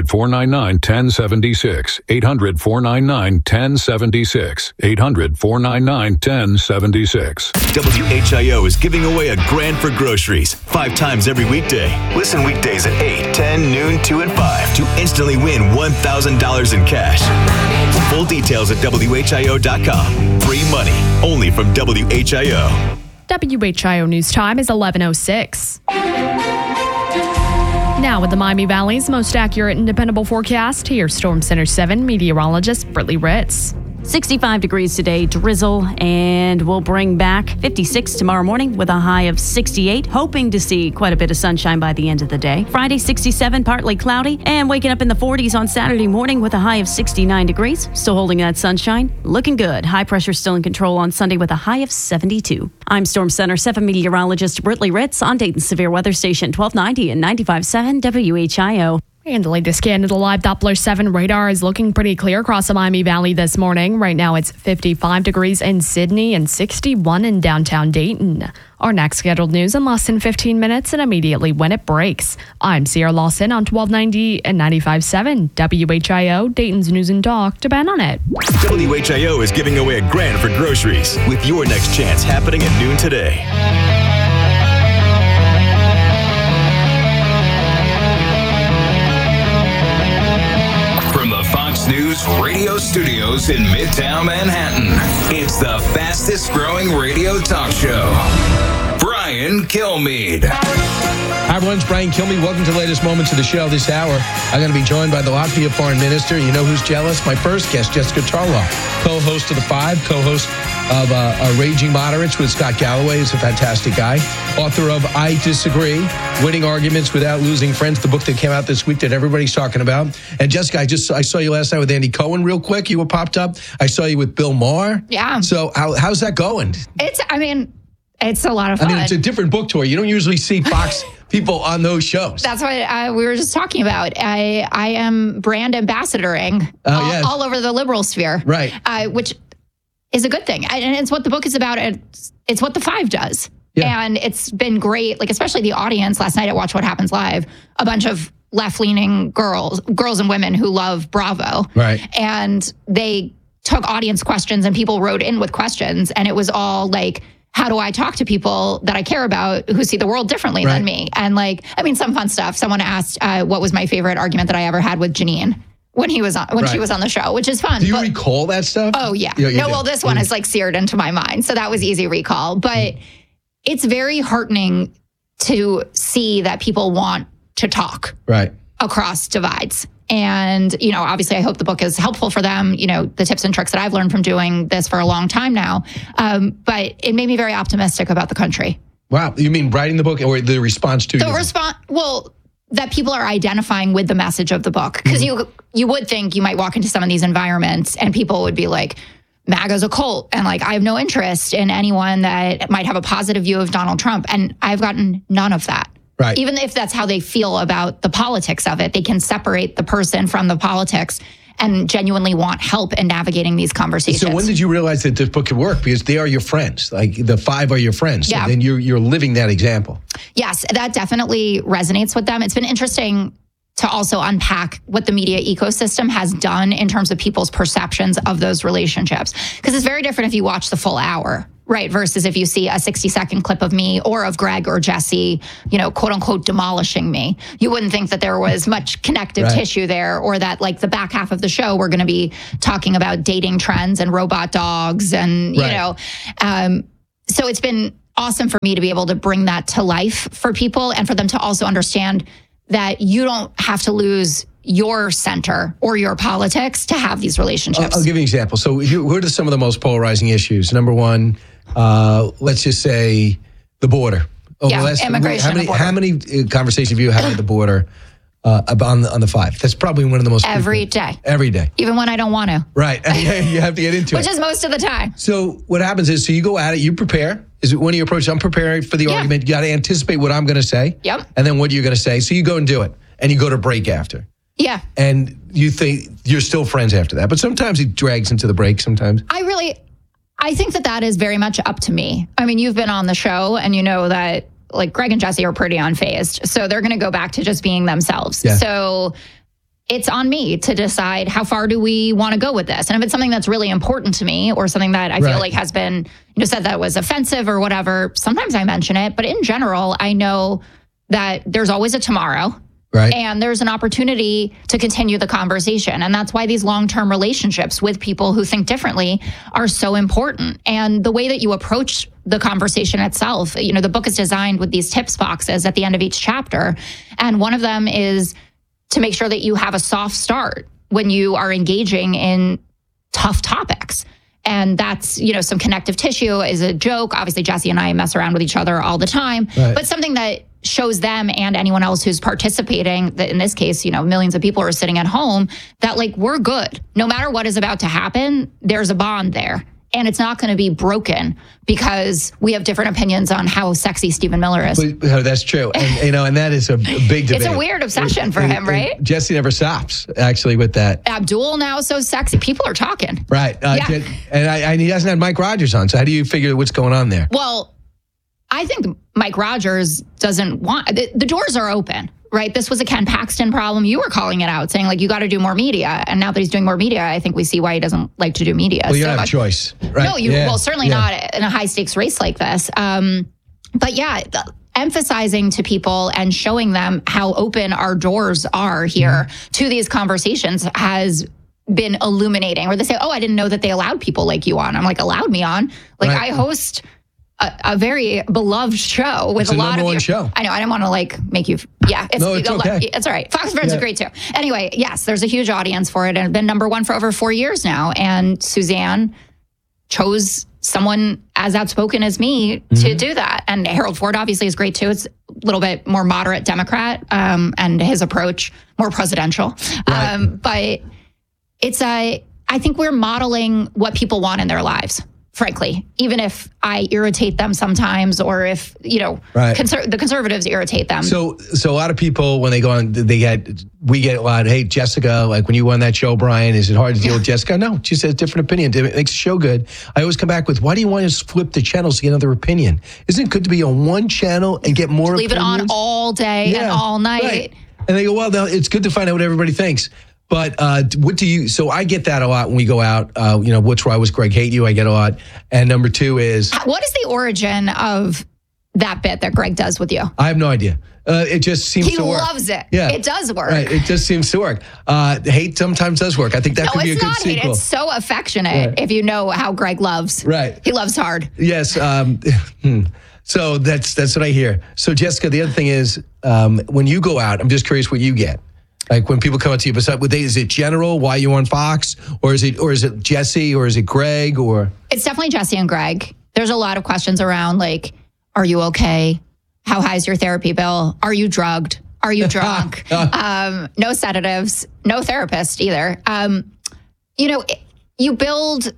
800-499-1076. 800-499-1076. 800-499-1076. WHIO is giving away $1,000 for groceries 5 times every weekday. Listen weekdays at 8, 10, noon, 2, and 5 to instantly win $1,000 in cash. Full details at WHIO.com. Free money only from WHIO. WHIO News Time is 11:06. Now with the Miami Valley's most accurate and dependable forecast, here's Storm Center 7 meteorologist Brittany Ritz. 65 degrees today, drizzle, and we'll bring back 56 tomorrow morning with a high of 68, hoping to see quite a bit of sunshine by the end of the day. Friday, 67, partly cloudy, and waking up in the 40s on Saturday morning with a high of 69 degrees. Still holding that sunshine, looking good. High pressure still in control on Sunday with a high of 72. I'm Storm Center 7 meteorologist Brittany Ritz on Dayton's Severe Weather Station 1290 and 95.7 WHIO. And the latest scan of the live Doppler 7 radar is looking pretty clear across the Miami Valley this morning. Right now it's 55 degrees in Sydney and 61 in downtown Dayton. Our next scheduled news in less than 15 minutes and immediately when it breaks. I'm Sierra Lawson on 1290 and 95.7 WHIO, Dayton's News and Talk. Depend on it. WHIO is giving away $1,000 for groceries with your next chance happening at noon today. News radio studios in Midtown Manhattan. It's the fastest growing radio talk show. Brian Kilmeade. Hi, everyone. It's Brian Kilmeade. Welcome to the latest moments of the show this hour. I'm going to be joined by the Latvia Foreign Minister. You know who's jealous? My first guest, Jessica Tarlow, co-host of The Five, co-host of Raging Moderates with Scott Galloway. He's a fantastic guy. Author of I Disagree, Winning Arguments Without Losing Friends, the book that came out this week that everybody's talking about. And Jessica, I saw you last night with Andy Cohen real quick. You were popped up. I saw you with Bill Maher. Yeah. So how's that going? It's a lot of fun. I mean, it's a different book tour. You don't usually see Fox people on those shows. That's what we were just talking about. I am brand ambassadoring all over the liberal sphere. Right. Which is a good thing. And it's what the book is about. It's what The Five does. Yeah. And it's been great, like especially the audience. Last night at Watch What Happens Live, a bunch of left-leaning girls and women who love Bravo. Right. And they took audience questions and people wrote in with questions. And it was all like, how do I talk to people that I care about who see the world differently than me? And some fun stuff. Someone asked what was my favorite argument that I ever had with Janine when she was on the show, which is fun. Do you recall that stuff? Oh, yeah. No, this one is like seared into my mind. So that was easy recall. But it's very heartening to see that people want to talk across divides. And, obviously I hope the book is helpful for them, the tips and tricks that I've learned from doing this for a long time now. But it made me very optimistic about the country. Wow. You mean writing the book or the response to the response? Well, that people are identifying with the message of the book. Because you would think you might walk into some of these environments and people would be like, MAGA's a cult. And like, I have no interest in anyone that might have a positive view of Donald Trump. And I've gotten none of that. Right. Even if that's how they feel about the politics of it, they can separate the person from the politics and genuinely want help in navigating these conversations. So when did you realize that this book could work? Because they are your friends. Like the 5 are your friends. Yeah. And you're living that example. Yes, that definitely resonates with them. It's been interesting to also unpack what the media ecosystem has done in terms of people's perceptions of those relationships. Because it's very different if you watch the full hour, right? Versus if you see a 60-second clip of me or of Greg or Jesse, quote unquote, demolishing me. You wouldn't think that there was much connective tissue there, or that like the back half of the show, we're going to be talking about dating trends and robot dogs and, so it's been awesome for me to be able to bring that to life for people and for them to also understand that you don't have to lose your center or your politics to have these relationships. I'll give you an example. So what are some of the most polarizing issues? Number one, let's just say the border. Immigration. How many conversations have you had at the border on the 5? That's probably one of the most every day. Every day. Even when I don't want to. Right. You have to get into Which is most of the time. So what happens is, so you go at it, you prepare. Is it one of your approaches? I'm preparing for the argument. You got to anticipate what I'm going to say. Yep. And then what you're going to say. So you go and do it. And you go to break after. Yeah. And you think you're still friends after that. But sometimes it drags into the break sometimes. I think that is very much up to me. I mean, you've been on the show and you know that like Greg and Jesse are pretty unfazed. So they're going to go back to just being themselves. Yeah. So it's on me to decide how far do we want to go with this. And if it's something that's really important to me or something that I feel like has been, said that was offensive or whatever, sometimes I mention it. But in general, I know that there's always a tomorrow. Right. And there's an opportunity to continue the conversation. And that's why these long-term relationships with people who think differently are so important. And the way that you approach the conversation itself, the book is designed with these tips boxes at the end of each chapter. And one of them is to make sure that you have a soft start when you are engaging in tough topics. And that's, some connective tissue is a joke. Obviously, Jesse and I mess around with each other all the time, but something that shows them and anyone else who's participating, that in this case, millions of people are sitting at home, that like, we're good. No matter what is about to happen, there's a bond there. And it's not going to be broken because we have different opinions on how sexy Stephen Miller is. That's true. And, and that is a big debate. It's a weird obsession for him, right? Jesse never stops, actually, with that. Abdul now is so sexy. People are talking. Right. And he hasn't had Mike Rogers on. So how do you figure what's going on there? Well, I think Mike Rogers doesn't want... The doors are open. Right. This was a Ken Paxton problem. You were calling it out, saying like, you got to do more media. And now that he's doing more media, I think we see why he doesn't like to do media. Well, you don't have a choice. Right? No, certainly not in a high stakes race like this. But emphasizing to people and showing them how open our doors are here to these conversations has been illuminating. Where they say, oh, I didn't know that they allowed people like you on. I'm like, allowed me on? Like I host a very beloved show with it's a lot of you. Show. I know. I don't want to make you. Yeah, it's okay. It's all right. Fox Friends are great too. Anyway, yes, there's a huge audience for it, and it's been number one for over 4 years now. And Suzanne chose someone as outspoken as me to do that. And Harold Ford obviously is great too. It's a little bit more moderate Democrat, and his approach more presidential. Right. But it's I think we're modeling what people want in their lives. Frankly, even if I irritate them sometimes, or if, the conservatives irritate them. So a lot of people, when they go on, we get a lot, hey, Jessica, like when you won that show, Brian, is it hard to deal with Jessica? No, she says different opinion. It makes the show good. I always come back with, why do you want to flip the channels to get another opinion? Isn't it good to be on one channel and get more Leave opinions? It on all day and all night. Right. And they go, well, no, it's good to find out what everybody thinks. But so I get that a lot when we go out, what's why was Greg hate you? I get a lot. And number two is. What is the origin of that bit that Greg does with you? I have no idea. It just seems to work. He loves it. Yeah. It does work. Right. It just seems to work. Hate sometimes does work. I think that could be a good sequel. Hate. It's so affectionate if you know how Greg loves. Right. He loves hard. Yes. So that's what I hear. So Jessica, the other thing is when you go out, I'm just curious what you get. Like when people come up to you, is it general? Why you on Fox, or is it Jesse, or is it Greg, or? It's definitely Jesse and Greg. There's a lot of questions around like, are you okay? How high is your therapy bill? Are you drugged? Are you drunk? No sedatives, no therapist either. You build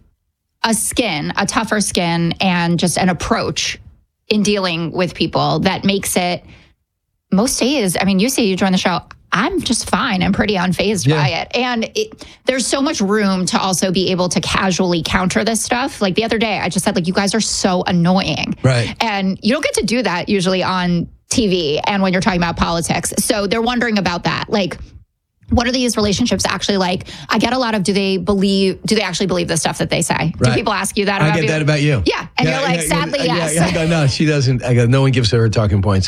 a tougher skin, and just an approach in dealing with people that makes it, most days, I mean, you say you join the show, I'm just fine and pretty unfazed by it. And there's so much room to also be able to casually counter this stuff. Like the other day, I just said, like, you guys are so annoying. Right. And you don't get to do that usually on TV and when you're talking about politics. So they're wondering about that. Like, what are these relationships actually like? I get a lot of, do they actually believe the stuff that they say? Right. Do people ask you that about you? I get that about you. Yeah. And you're like, sadly, yes. Yeah, no, she doesn't. No one gives her talking points.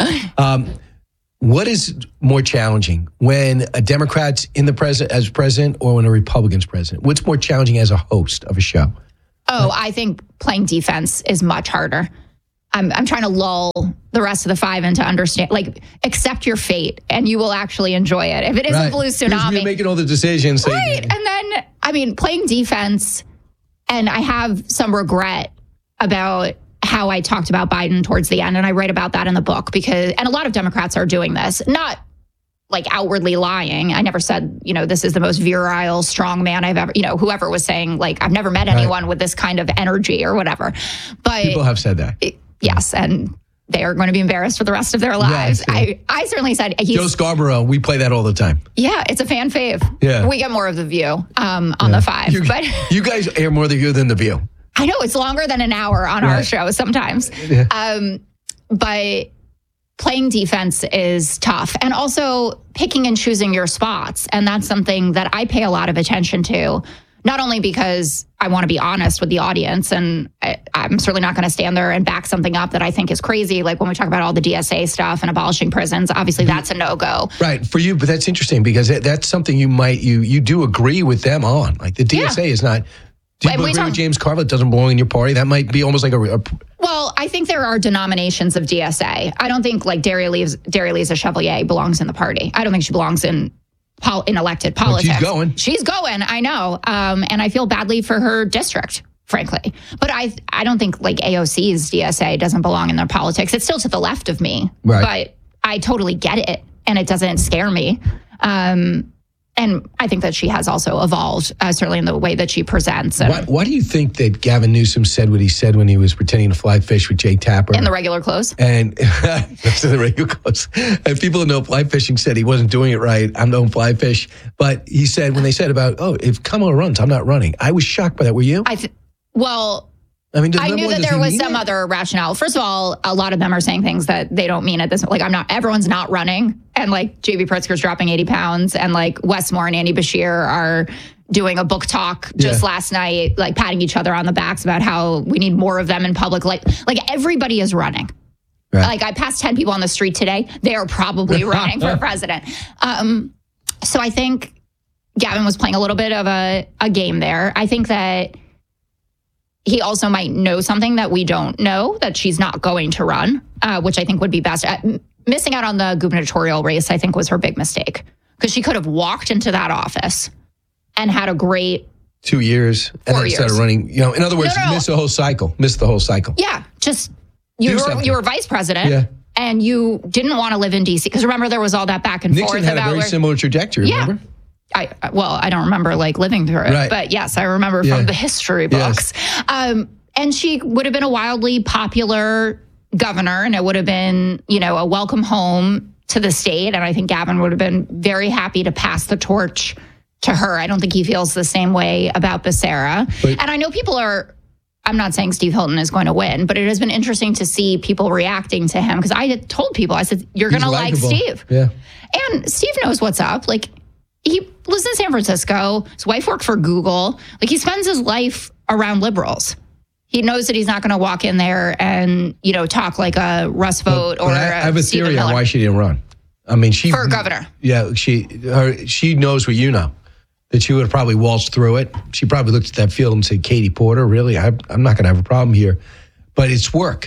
What is more challenging, when a Democrat's in the as president or when a Republican's president? What's more challenging as a host of a show? Oh, I think playing defense is much harder. I'm trying to lull the rest of the five into understand, like, accept your fate and you will actually enjoy it. If it isn't blue tsunami. You're making all the decisions. Right. And then, I mean, playing defense, and I have some regret about how I talked about Biden towards the end. And I write about that in the book and a lot of Democrats are doing this, not like outwardly lying. I never said, this is the most virile, strong man I've ever, whoever was saying, like, I've never met anyone with this kind of energy or whatever. But people have said that. Yes. And they are going to be embarrassed for the rest of their lives. Yes, I certainly said Joe Scarborough. We play that all the time. Yeah, it's a fan fave. Yeah, we get more of The View on the five. But you guys air more of The View than The View. I know, it's longer than an hour on our show sometimes. Yeah. But playing defense is tough, and also picking and choosing your spots, and that's something that I pay a lot of attention to. Not only because I want to be honest with the audience, and I'm certainly not going to stand there and back something up that I think is crazy. Like when we talk about all the DSA stuff and abolishing prisons, obviously that's a no-go. Right, for you, but that's interesting because that's something you do agree with them on. Like the DSA is not... Do you agree with James Carville? It doesn't belong in your party? That might be almost like Well, I think there are denominations of DSA. I don't think like Dara-Lisa Chevalier belongs in the party. I don't think she belongs in elected politics. But she's going, I know. And I feel badly for her district, frankly. But I don't think like AOC's DSA doesn't belong in their politics. It's still to the left of me. Right. But I totally get it. And it doesn't scare me. And I think that she has also evolved, certainly in the way that she presents. Why do you think that Gavin Newsom said what he said when he was pretending to fly fish with Jake Tapper? In the regular clothes? And that's in the regular clothes. And people who know fly fishing said he wasn't doing it right. I don't fly fish. But he said, when they said about, if Kamala runs, I'm not running. I was shocked by that. Were you? I knew that there was some other rationale. First of all, a lot of them are saying things that they don't mean at this. Like, everyone's not running. And like J.B. Pritzker's dropping 80 pounds. And like Westmore and Andy Bashir are doing a book talk just last night, like patting each other on the backs about how we need more of them in public. Like everybody is running. Right. Like I passed 10 people on the street today. They are probably running for president. So I think Gavin was playing a little bit of a game there. I think that he also might know something that we don't know, that she's not going to run, which I think would be best. Missing out on the gubernatorial race, I think, was her big mistake, because she could have walked into that office and had a great 2 years and then started running. In other words, missed the whole cycle. Yeah, just you were vice president and you didn't want to live in D.C. Because remember, there was all that back and forth. Nixon had a very similar trajectory, remember? I don't remember like living through it, but yes, I remember from the history books. Yes. And she would have been a wildly popular governor, and it would have been, a welcome home to the state. And I think Gavin would have been very happy to pass the torch to her. I don't think he feels the same way about Becerra. And I know I'm not saying Steve Hilton is going to win, but it has been interesting to see people reacting to him, because I had told people, I said, you're going to like Steve. Yeah. And Steve knows what's up. Like, he lives in San Francisco. His wife worked for Google. Like, he spends his life around liberals. He knows that he's not going to walk in there and, talk like a Russ Vogt or I have a theory on why she didn't run. I mean, for governor. Yeah, she knows what you know, that she would have probably waltzed through it. She probably looked at that field and said, Katie Porter, really? I'm not going to have a problem here. But it's work.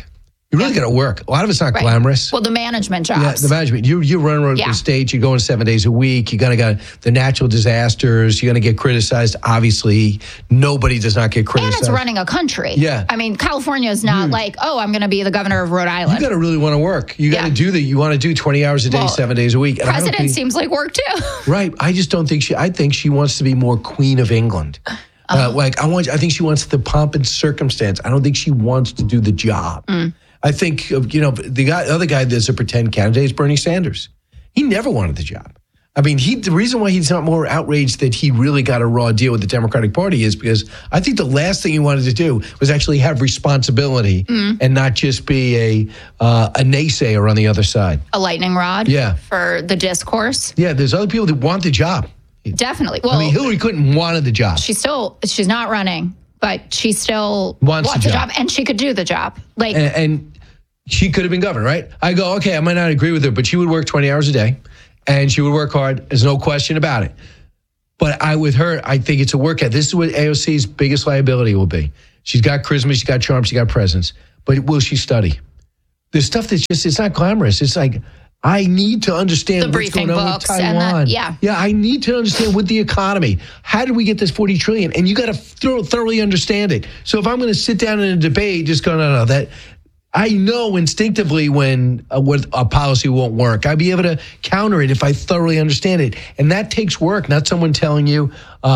You really got to work. A lot of it's not Right. glamorous. Well, the management jobs. Yeah, the management. You run around the state. You're going 7 days a week. You're going to get the natural disasters. You're going to get criticized. Obviously, nobody does not get criticized. And it's running a country. Yeah. I mean, California is not like, oh, I'm going to be the governor of Rhode Island. You got to really want to work. You got to do that. You want to do 20 hours a day, 7 days a week. And President seems like work too. Right. I just don't think I think she wants to be more Queen of England. I think she wants the pomp and circumstance. I don't think she wants to do the job. I think, the other guy that's a pretend candidate is Bernie Sanders. He never wanted the job. I mean, the reason why he's not more outraged that he really got a raw deal with the Democratic Party is because I think the last thing he wanted to do was actually have responsibility and not just be a naysayer on the other side. A lightning rod for the discourse. Yeah, there's other people that want the job. Definitely. Well, I mean, Hillary Clinton wanted the job. She's not running, but she still wants the job, and she could do the job. And she could have been governor, right? I go, okay, I might not agree with her, but she would work 20 hours a day, and she would work hard. There's no question about it. But with her, I think it's a workout. This is what AOC's biggest liability will be. She's got charisma, she's got charm, she's got presence. But will she study? There's stuff that's it's not glamorous. It's like, I need to understand what's going on with Taiwan. I need to understand with the economy. How did we get this $40 trillion? And you got to thoroughly understand it. So if I'm going to sit down in a debate, just go, no, that I know instinctively when a policy won't work. I'll be able to counter it if I thoroughly understand it. And that takes work, not someone telling you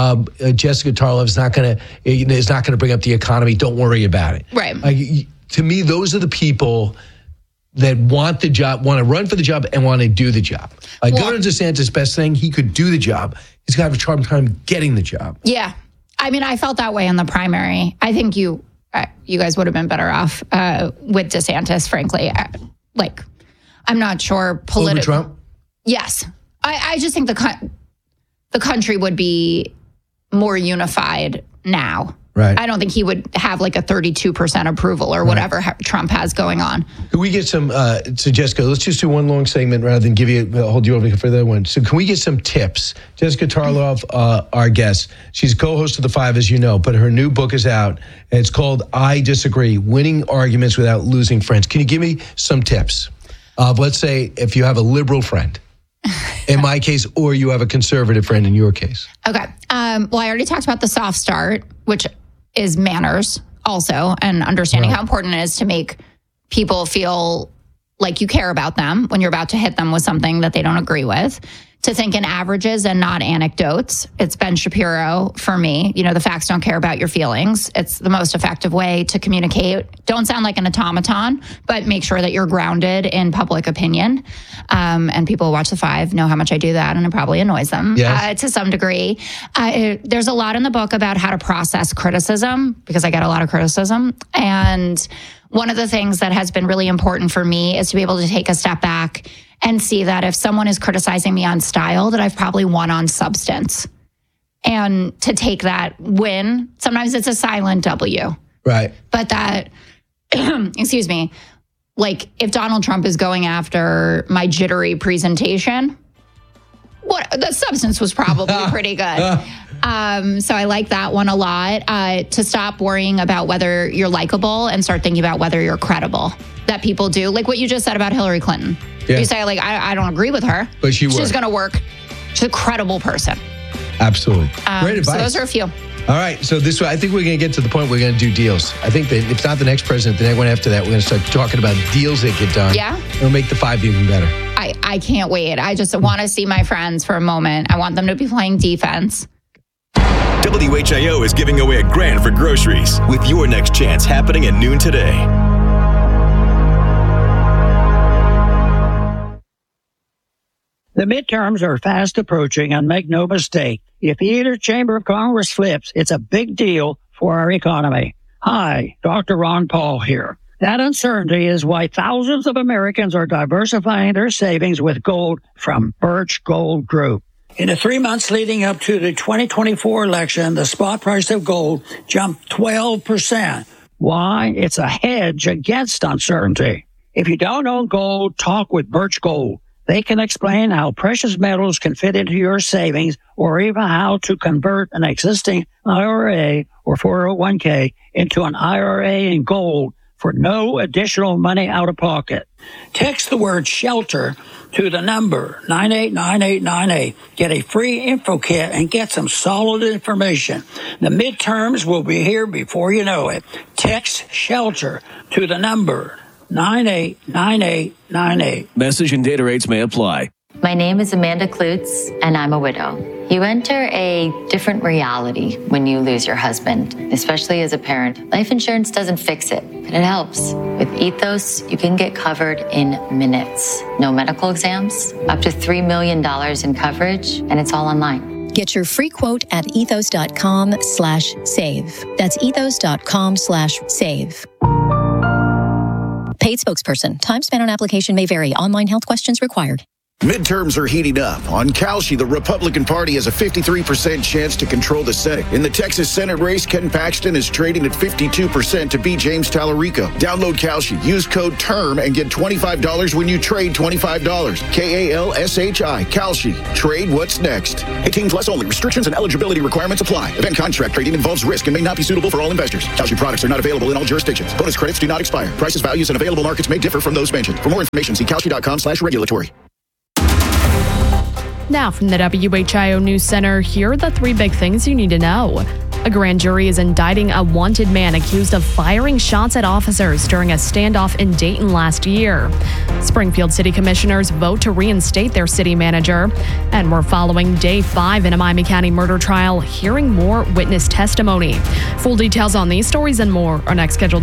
Jessica Tarlov is not going to bring up the economy. Don't worry about it. Right. To me, those are the people that want the job, want to run for the job, and want to do the job. Governor DeSantis' best thing, he could do the job. He's got to have a hard time getting the job. Yeah. I mean, I felt that way in the primary. I think you guys would have been better off with DeSantis, frankly. I'm not sure Over Trump? Yes. I just think the country would be more unified now. Right. I don't think he would have like a 32% approval or whatever Trump has going on. Can we get some, so Jessica, let's just do one long segment rather than hold you over for the other one. So can we get some tips? Jessica Tarlov, our guest, she's co-host of The Five, as you know, but her new book is out. And it's called I Disagree, Winning Arguments Without Losing Friends. Can you give me some tips? Let's say if you have a liberal friend, in my case, or you have a conservative friend in your case. Okay. Well, I already talked about the soft start, which is manners also, and understanding how important it is to make people feel like you care about them when you're about to hit them with something that they don't agree with. To think in averages and not anecdotes. It's Ben Shapiro for me. The facts don't care about your feelings. It's the most effective way to communicate. Don't sound like an automaton, but make sure that you're grounded in public opinion. And people who watch The Five know how much I do that, and it probably annoys them to some degree. There's a lot in the book about how to process criticism, because I get a lot of criticism. And one of the things that has been really important for me is to be able to take a step back and see that if someone is criticizing me on style, that I've probably won on substance. And to take that win, sometimes it's a silent W. Right. But that, excuse me, like if Donald Trump is going after my jittery presentation, the substance was probably pretty good. So I like that one a lot. To stop worrying about whether you're likable and start thinking about whether you're credible. That people do. Like what you just said about Hillary Clinton. Yeah. You say, I don't agree with her. But she's going to work. She's a credible person. Absolutely. Great advice. So those are a few. All right. So I think we're going to get to the point where we're going to do deals. I think that if not the next president, the next one after that, we're going to start talking about deals that get done. Yeah. It'll make The Five even better. I can't wait. I just want to see my friends for a moment. I want them to be playing defense. WHIO is giving away $1,000 for groceries with your next chance happening at noon today. The midterms are fast approaching, and make no mistake, if either chamber of Congress flips, it's a big deal for our economy. Hi, Dr. Ron Paul here. That uncertainty is why thousands of Americans are diversifying their savings with gold from Birch Gold Group. In the 3 months leading up to the 2024 election, the spot price of gold jumped 12%. Why? It's a hedge against uncertainty. If you don't own gold, talk with Birch Gold. They can explain how precious metals can fit into your savings, or even how to convert an existing IRA or 401k into an IRA in gold for no additional money out of pocket. Text the word SHELTER to the number 989898. Get a free info kit and get some solid information. The midterms will be here before you know it. Text SHELTER to the number 989898. Message and data rates may apply. My name is Amanda Klutz, and I'm a widow. You enter a different reality when you lose your husband, especially as a parent. Life insurance doesn't fix it, but it helps. With Ethos, you can get covered in minutes. No medical exams, up to $3 million in coverage, and it's all online. Get your free quote at ethos.com/save. That's ethos.com/save. Paid spokesperson. Time spent on application may vary. Online health questions required. Midterms are heating up. On Kalshi, the Republican Party has a 53% chance to control the Senate. In the Texas Senate race, Ken Paxton is trading at 52% to beat James Tallarico. Download Kalshi, use code TERM, and get $25 when you trade $25. KALSHI, Kalshi. Trade what's next. 18 plus only. Restrictions and eligibility requirements apply. Event contract trading involves risk and may not be suitable for all investors. Kalshi products are not available in all jurisdictions. Bonus credits do not expire. Prices, values, and available markets may differ from those mentioned. For more information, see kalshi.com/regulatory. Now from the WHIO News Center, here are the three big things you need to know. A grand jury is indicting a wanted man accused of firing shots at officers during a standoff in Dayton last year. Springfield City Commissioners vote to reinstate their city manager. And we're following day 5 in a Miami County murder trial, hearing more witness testimony. Full details on these stories and more are next scheduled.